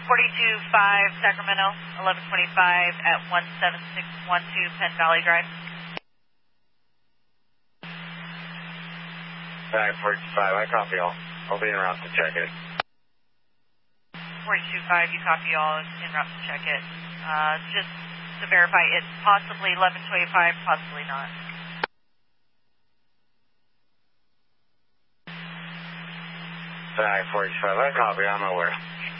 42-5 Sacramento, 1125 at 17612 Penn Valley Drive. Alright, 45, I copy all. I'll be en route to check it. 42-5, you copy all, en route to check it. Just to verify, it's possibly 1125, possibly not. Alright, 45, I copy, I'm aware.